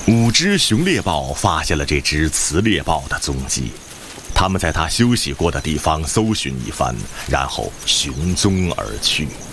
5只雄猎豹发现了这只雌猎豹的踪迹，他们在它休息过的地方搜寻一番，然后寻踪而去。